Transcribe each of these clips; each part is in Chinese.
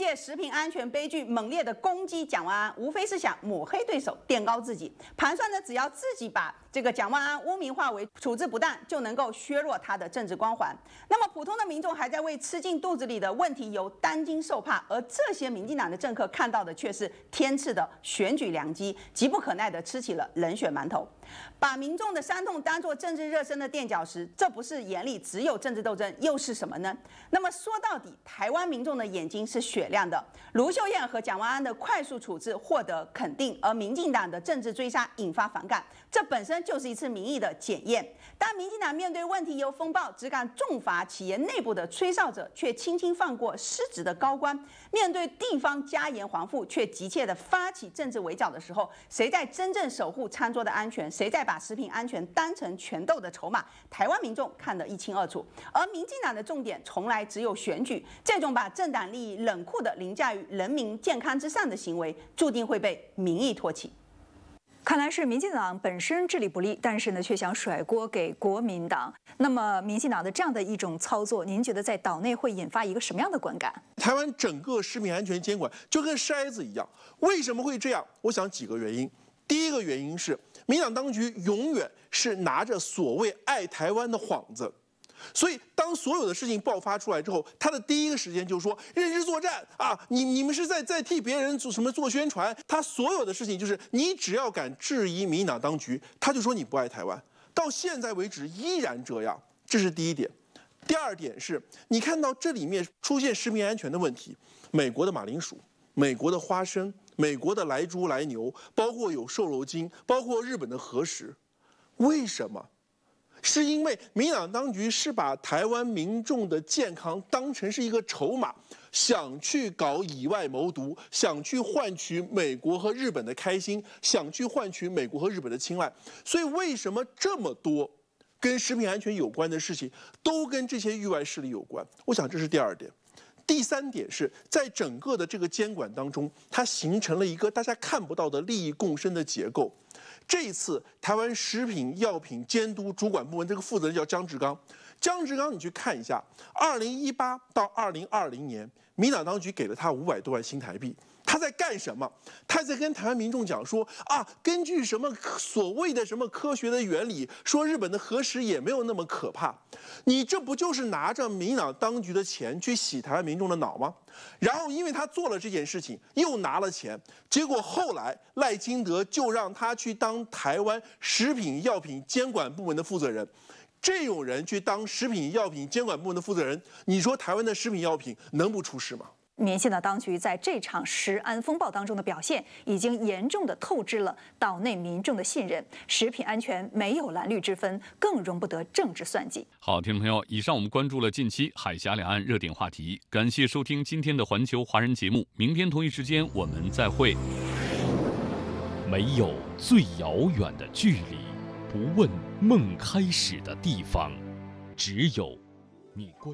借食品安全悲剧猛烈的攻击蒋万安，无非是想抹黑对手，垫高自己，盘算着只要自己把这个蒋万安污名化为处置不当，就能够削弱他的政治光环。那么普通的民众还在为吃进肚子里的问题有担惊受怕，而这些民进党的政客看到的却是天赐的选举良机，急不可耐地吃起了冷血馒头。把民众的伤痛当作政治热身的垫脚石，这不是眼里只有政治斗争，又是什么呢？那么说到底，台湾民众的眼睛是雪亮的。卢秀燕和蒋万安的快速处置获得肯定，而民进党的政治追杀引发反感，这本身就是一次民意的检验。当民进党面对问题由风暴，只敢重罚企业内部的吹哨者，却轻轻放过失职的高官；面对地方加严还富，却急切地发起政治围剿的时候，谁在真正守护餐桌的安全？谁在把食品安全当成权斗的筹码？台湾民众看得一清二楚。而民进党的重点从来只有选举，这种把政党利益冷酷地凌驾于人民健康之上的行为，注定会被民意唾弃。 看来是民进党本身治理不力，但是呢，却想甩锅给国民党。那么，民进党的这样的一种操作，您觉得在岛内会引发一个什么样的观感？ 台湾整个食品安全监管就跟筛子一样，为什么会这样？我想几个原因。第一个原因是，民进党当局永远是拿着所谓爱台湾的幌子。所以，当所有的事情爆发出来之后，他的第一个时间就是说认知作战啊，你们是在替别人做宣传。他所有的事情就是，你只要敢质疑民进党当局，他就说你不爱台湾。到现在为止依然这样，这是第一点。第二点是，你看到这里面出现食品安全的问题，美国的马铃薯、美国的花生、美国的来猪来牛，包括有瘦肉精，包括日本的核食，为什么？是因为民进党当局是把台湾民众的健康当成是一个筹码，想去搞以外谋独，想去换取美国和日本的开心，想去换取美国和日本的青睐。所以为什么这么多跟食品安全有关的事情都跟这些域外势力有关？我想这是第二点。第三点是在整个的这个监管当中，它形成了一个大家看不到的利益共生的结构。这一次，台湾食品药品监督主管部门这个负责人叫张志刚。张志刚，你去看一下，2018到2020年，民进党当局给了他500多万新台币。他在干什么？他在跟台湾民众讲说啊，根据什么所谓的什么科学的原理，说日本的核食也没有那么可怕。你这不就是拿着民进党当局的钱去洗台湾民众的脑吗？然后因为他做了这件事情，又拿了钱，结果后来赖清德就让他去当台湾食品药品监管部门的负责人。这种人去当食品药品监管部门的负责人，你说台湾的食品药品能不出事吗？ 民进党当局在这场食安风暴当中的表现，已经严重的透支了岛内民众的信任。食品安全没有蓝绿之分，更容不得政治算计。 好，听众朋友，以上我们关注了近期海峡两岸热点话题，感谢收听今天的环球华人节目，明天同一时间我们再会。没有最遥远的距离，不问梦开始的地方，只有你关。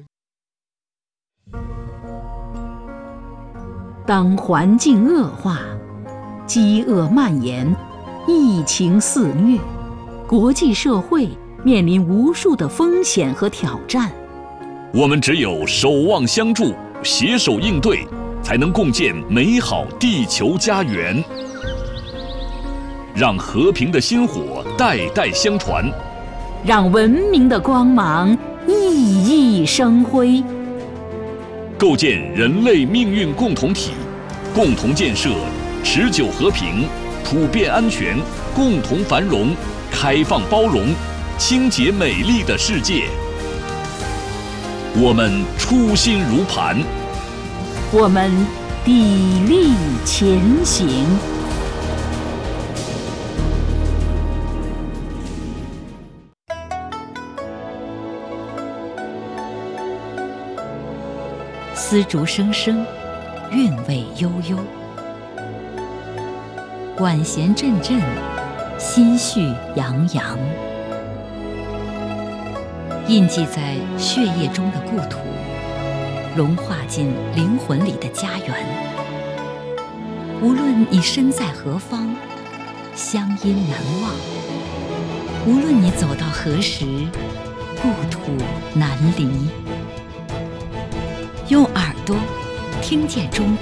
当环境恶化，饥饿蔓延，疫情肆虐，国际社会面临无数的风险和挑战。 我们只有守望相助，携手应对，才能共建美好地球家园。让和平的薪火代代相传， 让文明的光芒熠熠生辉。 构建人类命运共同体，共同建设持久和平、普遍安全、共同繁荣、开放包容、清洁美丽的世界。我们初心如磐， 我们砥砺前行。丝竹声声，韵味悠悠，管弦阵阵，心绪洋洋。印记在血液中的故土，融化进灵魂里的家园。无论你身在何方，乡音难忘；无论你走到何时，故土难离。用耳朵听见中国。